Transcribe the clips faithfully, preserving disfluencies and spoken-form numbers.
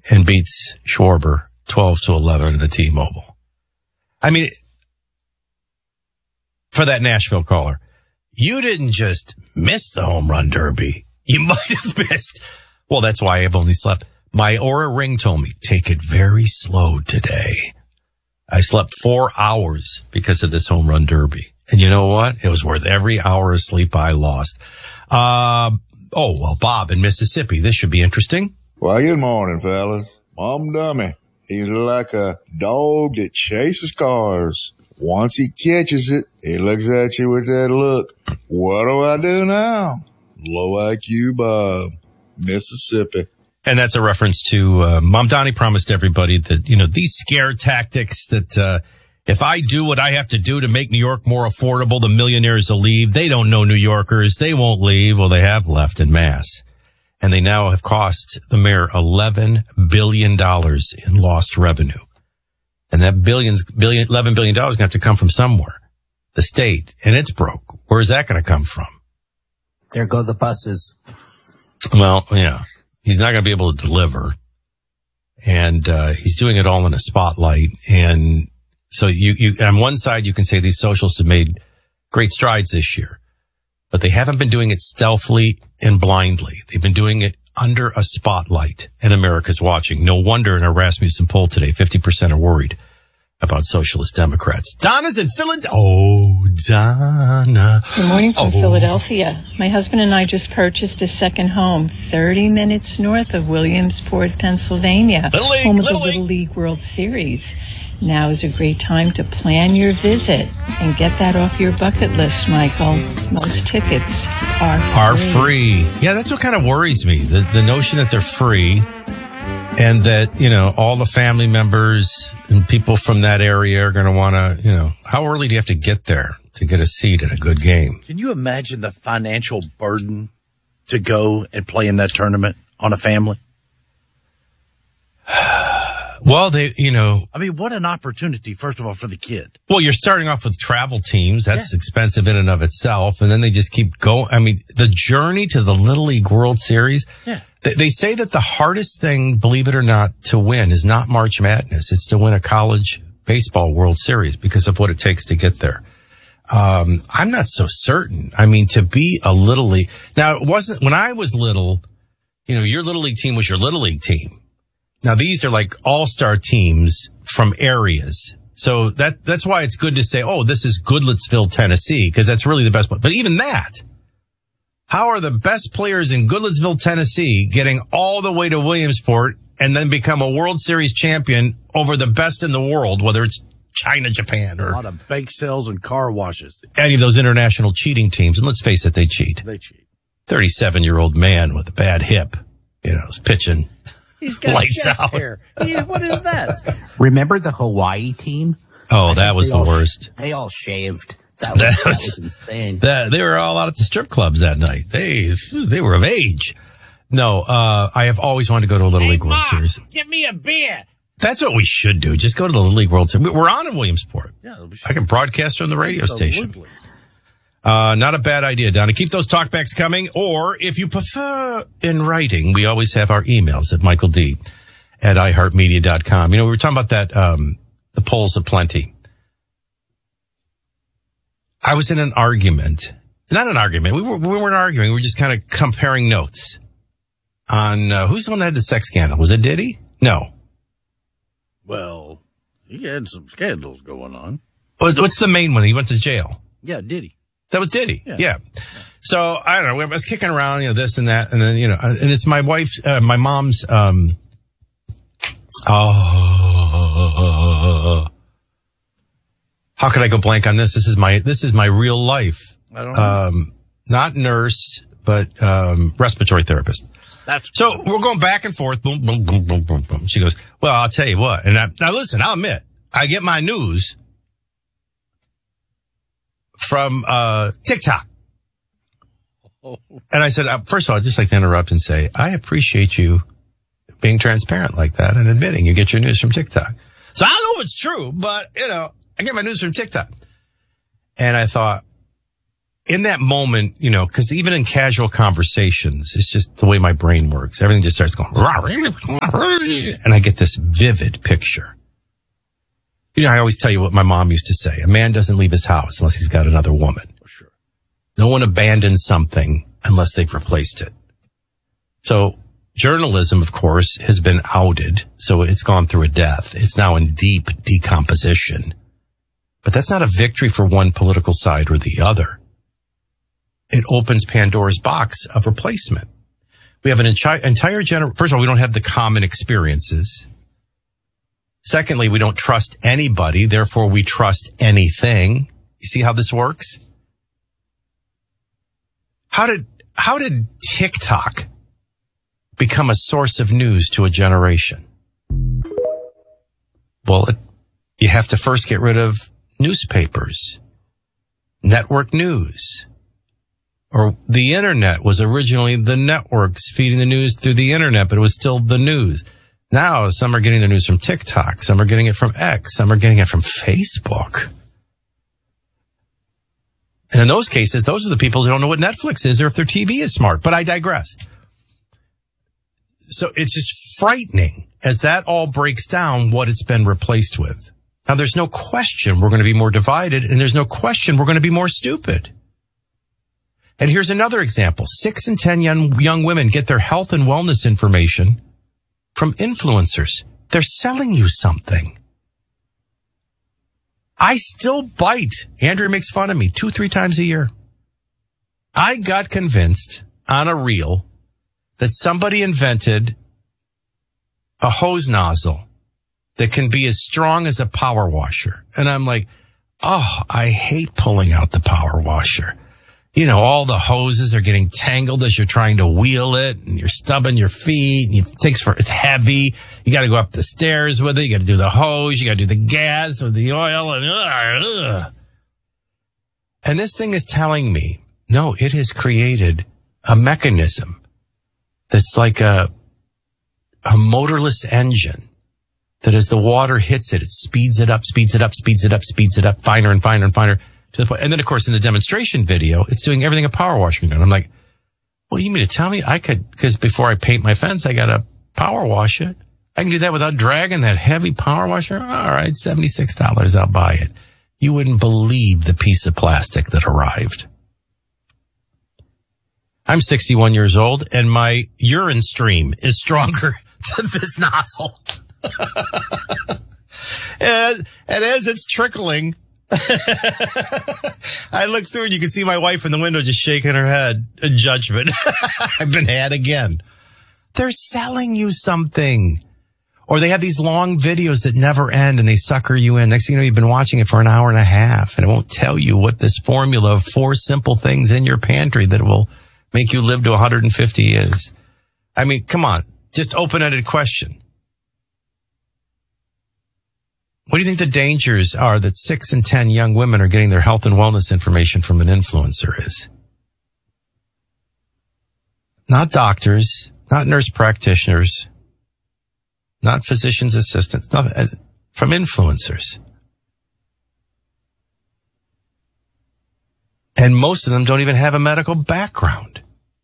and beats Schwarber twelve to eleven in the T-Mobile. I mean, for that Nashville caller, you didn't just miss the home run derby. You might have missed. Well, that's why I've only slept. My Aura Ring told me, take it very slow today. I slept four hours because of this home run derby. And you know what? It was worth every hour of sleep I lost. Uh, oh, well, Bob in Mississippi. This should be interesting. Well, good morning, fellas. Mom Dummy. He's like a dog that chases cars. Once he catches it, he looks at you with that look. What do I do now? Low I Q Bob, Mississippi. And that's a reference to uh, Mom Donnie promised everybody that, you know, these scare tactics that uh, if I do what I have to do to make New York more affordable, the millionaires will leave. They don't know New Yorkers. They won't leave. Well, they have left en masse. And they now have cost the mayor eleven billion dollars in lost revenue. And that billions, billion, eleven billion dollars is going to have to come from somewhere. The state. And it's broke. Where is that going to come from? There go the buses. Well, yeah. He's not going to be able to deliver. And uh he's doing it all in a spotlight. And so you, you, on one side, you can say these socialists have made great strides this year. But they haven't been doing it stealthily and blindly. They've been doing it under a spotlight, and America's watching. No wonder in a Rasmussen poll today, fifty percent are worried about socialist Democrats. Donna's in Philadelphia. Oh, Donna. Good morning from oh. Philadelphia. My husband and I just purchased a second home thirty minutes north of Williamsport, Pennsylvania, Little League, home of Little the League. Little League World Series. Now is a great time to plan your visit and get that off your bucket list, Michael. Most tickets are free. Are free. Yeah, that's what kind of worries me. The, the notion that they're free and that, you know, all the family members and people from that area are going to want to, you know, how early do you have to get there to get a seat at a good game? Can you imagine the financial burden to go and play in that tournament on a family? Well, they, you know. I mean, what an opportunity, first of all, for the kid. Well, you're starting off with travel teams. That's Yeah. expensive in and of itself. And then they just keep going. I mean, the journey to the Little League World Series. Yeah. They, they say that the hardest thing, believe it or not, to win is not March Madness. It's to win a college baseball World Series because of what it takes to get there. Um, I'm not so certain. I mean, to be a Little League. Now, it wasn't, when I was little, you know, your Little League team was your Little League team. Now, these are like all-star teams from areas. So that that's why it's good to say, oh, this is Goodlettsville, Tennessee, because that's really the best one. But even that, how are the best players in Goodlettsville, Tennessee getting all the way to Williamsport and then become a World Series champion over the best in the world, whether it's China, Japan, A or lot of bake sales and car washes. any of those international cheating teams? And let's face it, they cheat. They cheat. thirty-seven-year-old man with a bad hip, you know, is pitching. He's got Lights chest out. hair. Yeah, what is that? Remember the Hawaii team? Oh, I that think was they the all- worst. They all shaved. That was, That that was- was insane. That, they were all out at the strip clubs that night. They they were of age. No, uh, I have always wanted to go to a Little League World Series. Give me a beer. That's what we should do. Just go to the Little League World Series. We're on in Williamsport. Yeah, it'll be I can broadcast from the radio station. Absolutely. Uh, not a bad idea, Donna. Keep those talkbacks coming. Or if you prefer in writing, we always have our emails at Michael D at i heart media dot com. You know, we were talking about that, um, the polls of plenty. I was in an argument, not an argument. We, were, we weren't arguing. We were just kind of comparing notes on, uh, who's the one that had the sex scandal? Was it Diddy? No. Well, he had some scandals going on. What- What's the main one? He went to jail. Yeah, did he? That was Diddy. Yeah. Yeah. So I don't know. I was kicking around, you know, this and that. And then, you know, and it's my wife's, uh, my mom's, um, oh, how could I go blank on this? This is my, this is my real life. I don't know. Um, not nurse, but, um, respiratory therapist. That's So we're going back and forth. Boom, boom, boom, boom, boom, boom. She goes, well, I'll tell you what. And I, now listen, I'll admit, I get my news from, uh, TikTok. And I said, uh, first of all, I'd just like to interrupt and say, I appreciate you being transparent like that and admitting you get your news from TikTok. So I don't know if it's true, but, you know, I get my news from TikTok. And I thought, in that moment, you know, because even in casual conversations, it's just the way my brain works. Everything just starts going, and I get this vivid picture. You know, I always tell you what my mom used to say. A man doesn't leave his house unless he's got another woman. For sure. No one abandons something unless they've replaced it. So journalism, of course, has been outed. So it's gone through a death. It's now in deep decomposition. But that's not a victory for one political side or the other. It opens Pandora's box of replacement. We have an entire, entire gener- First of all, we don't have the common experiences. Secondly, we don't trust anybody. Therefore, we trust anything. You see how this works? How did, how did TikTok become a source of news to a generation? Well, it, you have to first get rid of newspapers, network news. Or the internet was originally the networks feeding the news through the internet, but it was still the news. Now, some are getting their news from TikTok. Some are getting it from X. Some are getting it from Facebook. And in those cases, those are the people who don't know what Netflix is or if their T V is smart. But I digress. So it's just frightening as that all breaks down what it's been replaced with. Now, there's no question we're going to be more divided, and there's no question we're going to be more stupid. And here's another example. Six in ten young, young women get their health and wellness information from influencers. They're selling you something. I still bite. Andrea makes fun of me two, three times a year. I got convinced on a reel that somebody invented a hose nozzle that can be as strong as a power washer. And I'm like, oh, I hate pulling out the power washer. You know, all the hoses are getting tangled as you're trying to wheel it, and you're stubbing your feet, and it takes for, it's heavy. You got to go up the stairs with it. You got to do the hose. You got to do the gas with the oil. And, uh, uh. and this thing is telling me, no, it has created a mechanism that's like a, a motorless engine that as the water hits it, it speeds it up, speeds it up, speeds it up, speeds it up, finer and finer and finer. To the point. And then, of course, in the demonstration video, it's doing everything a power washer can do. And I'm like, well, you mean to tell me I could, because before I paint my fence, I got to power wash it. I can do that without dragging that heavy power washer? All right, seventy-six dollars, I'll buy it. You wouldn't believe the piece of plastic that arrived. I'm sixty-one years old, and my urine stream is stronger than this nozzle. and, and as it's trickling, I look through and you can see my wife in the window just shaking her head in judgment. I've been had again. They're selling you something. Or they have these long videos that never end and they sucker you in. Next thing you know, you've been watching it for an hour and a half and it won't tell you what this formula of four simple things in your pantry that will make you live to one hundred fifty is. I mean, come on. Just open-ended question. What do you think the dangers are that six in ten young women are getting their health and wellness information from an influencer is? Not doctors, not nurse practitioners, not physician's assistants, not, uh, from influencers. And most of them don't even have a medical background.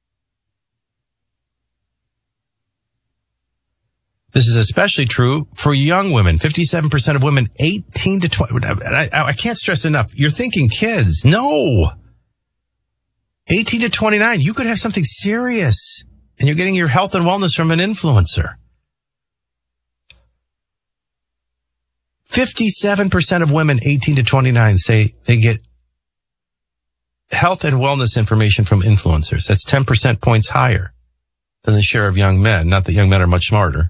This is especially true for young women. fifty-seven percent of women eighteen to twenty. I, I can't stress enough. You're thinking kids. No. eighteen to twenty-nine. You could have something serious and you're getting your health and wellness from an influencer. fifty-seven percent of women eighteen to twenty-nine say they get health and wellness information from influencers. That's ten percent points higher than the share of young men. Not that young men are much smarter.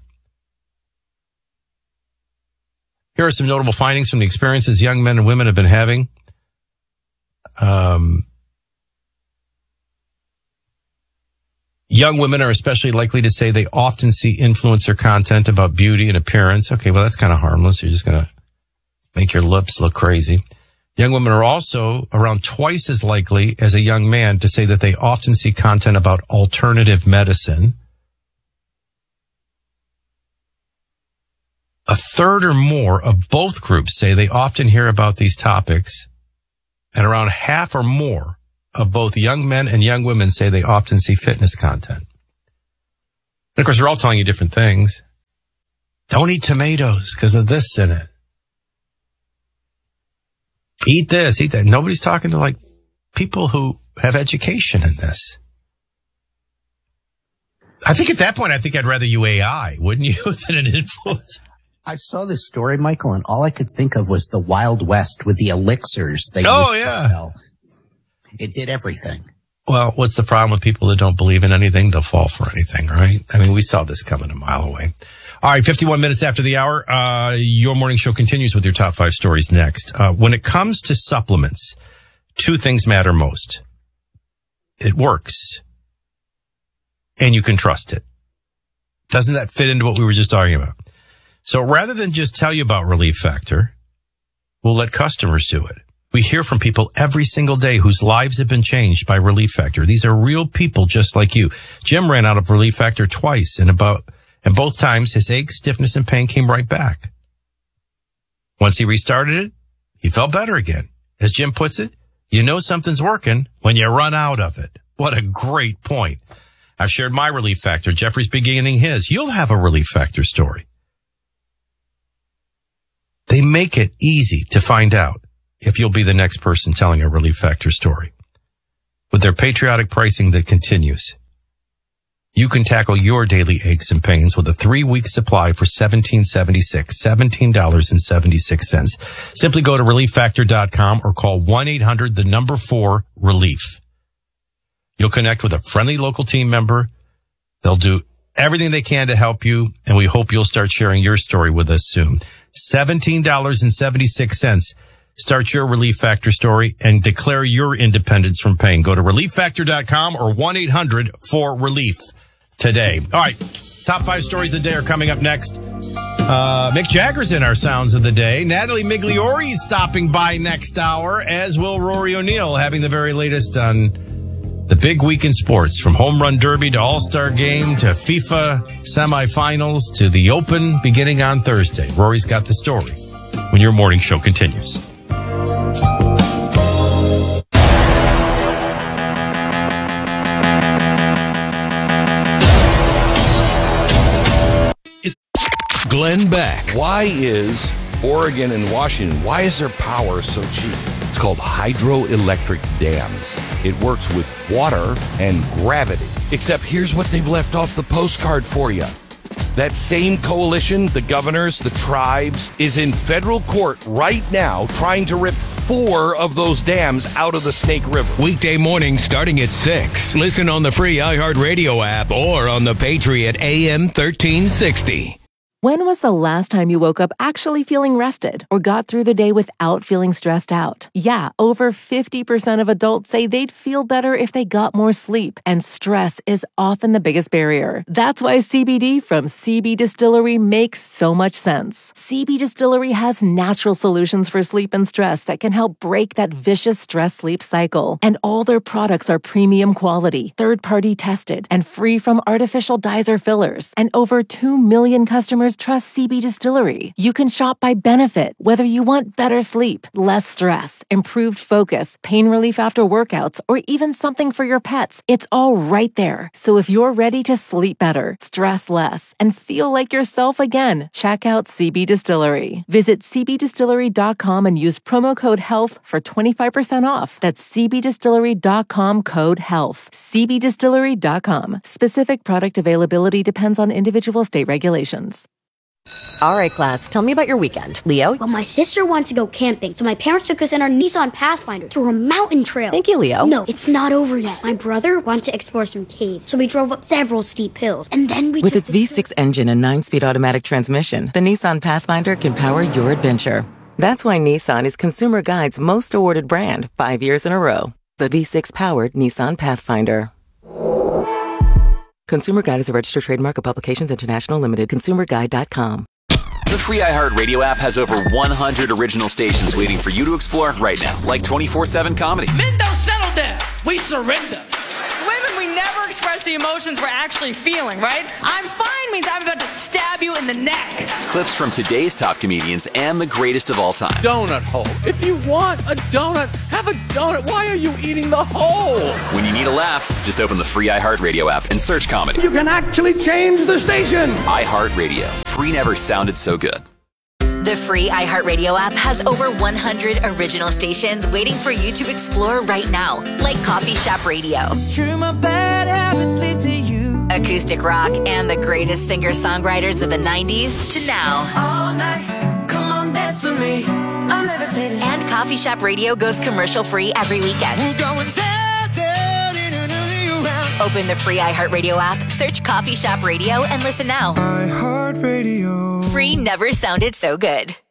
Here are some notable findings from the experiences young men and women have been having. Um, young women are especially likely to say they often see influencer content about beauty and appearance. Okay, well, that's kind of harmless. You're just going to make your lips look crazy. Young women are also around twice as likely as a young man to say that they often see content about alternative medicine. A third or more of both groups say they often hear about these topics, and around half or more of both young men and young women say they often see fitness content. And of course, they're all telling you different things. Don't eat tomatoes because of this in it. Eat this, eat that. Nobody's talking to like people who have education in this. I think at that point, I think I'd rather you A I, wouldn't you, than an influencer? I saw this story, Michael, and all I could think of was the Wild West with the elixirs they oh, used yeah. to sell. It did everything. Well, what's the problem with people that don't believe in anything? They'll fall for anything, right? I mean, we saw this coming a mile away. All right, fifty-one minutes after the hour, uh, your morning show continues with your top five stories next. Uh, when it comes to supplements, two things matter most. It works, and you can trust it. Doesn't that fit into what we were just talking about? So rather than just tell you about Relief Factor, we'll let customers do it. We hear from people every single day whose lives have been changed by Relief Factor. These are real people just like you. Jim ran out of Relief Factor twice, and about and both times his ache, stiffness, and pain came right back. Once he restarted it, he felt better again. As Jim puts it, you know something's working when you run out of it. What a great point. I've shared my Relief Factor. Jeffrey's beginning his. You'll have a Relief Factor story. They make it easy to find out if you'll be the next person telling a Relief Factor story. With their patriotic pricing that continues, you can tackle your daily aches and pains with a three-week supply for seventeen dollars and seventy-six cents, seventeen dollars and seventy-six cents. Simply go to relief factor dot com or call one eight hundred, the number four, relief. You'll connect with a friendly local team member. They'll do everything they can to help you, and we hope you'll start sharing your story with us soon. seventeen dollars and seventy-six cents. Start your Relief Factor story and declare your independence from pain. Go to relief factor dot com or one eight hundred, four, relief today. All right. Top five stories of the day are coming up next. Uh, Mick Jagger's in our sounds of the day. Natalie Migliore is stopping by next hour, as will Rory O'Neill, having the very latest on the big week in sports, from home run derby to all-star game to FIFA semifinals to the Open beginning on Thursday. Rory's got the story when your morning show continues. Glenn Beck. Why is Oregon and Washington, why is their power so cheap? It's called hydroelectric dams. It works with water and gravity. Except here's what they've left off the postcard for you. That same coalition, the governors, the tribes, is in federal court right now trying to rip four of those dams out of the Snake River. Weekday morning starting at six. Listen on the free iHeartRadio app or on the Patriot A M thirteen sixty. When was the last time you woke up actually feeling rested or got through the day without feeling stressed out? Yeah, over fifty percent of adults say they'd feel better if they got more sleep, and stress is often the biggest barrier. That's why C B D from C B Distillery makes so much sense. C B Distillery has natural solutions for sleep and stress that can help break that vicious stress-sleep cycle. And all their products are premium quality, third-party tested, and free from artificial dyes or fillers. And over two million customers trust C B Distillery. You can shop by benefit, whether you want better sleep, less stress, improved focus, pain relief after workouts, or even something for your pets. It's all right there. So if you're ready to sleep better, stress less, and feel like yourself again, check out C B Distillery. Visit c b distillery dot com and use promo code HEALTH for twenty-five percent off. That's c b distillery dot com, code HEALTH. c b distillery dot com. Specific product availability depends on individual state regulations. All right, class, tell me about your weekend. Leo? Well, my sister wanted to go camping, so my parents took us in our Nissan Pathfinder to a mountain trail. Thank you, Leo. No, it's not over yet. My brother wanted to explore some caves, so we drove up several steep hills, and then we With took its V six engine and nine-speed automatic transmission, the Nissan Pathfinder can power your adventure. That's why Nissan is Consumer Guide's most awarded brand five years in a row. The V six-powered Nissan Pathfinder. Consumer Guide is a registered trademark of Publications International Limited. consumer guide dot com. The free iHeartRadio app has over one hundred original stations waiting for you to explore right now, like twenty-four seven comedy. Men don't settle down. We surrender. Women, we never express the emotions we're actually feeling, right? I'm fine means I'm about to stab you in on the neck. Clips from today's top comedians and the greatest of all time. Donut hole. If you want a donut, have a donut. Why are you eating the hole? When you need a laugh, just open the free iHeartRadio app and search comedy. You can actually change the station. iHeartRadio. Free never sounded so good. The free iHeartRadio app has over one hundred original stations waiting for you to explore right now, like Coffee Shop Radio. It's true, my bad habits lead to you. Acoustic rock and the greatest singer-songwriters of the nineties to now. All night, come on, dance with me. I'm levitating. And Coffee Shop Radio goes commercial-free every weekend. We're going down, down, in another round. Open the free iHeartRadio app, search Coffee Shop Radio, and listen now. iHeartRadio. Free never sounded so good.